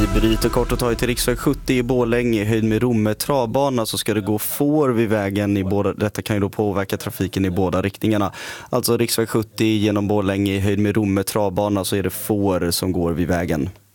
bryter kort och tar till riksväg 70 i Borlänge i höjd med Romme travbana, så ska det gå får vid vägen i båda. Detta kan ju då påverka trafiken i båda riktningarna. Alltså riksväg 70 genom Borlänge i höjd med Romme travbana, så är det får som går vid vägen.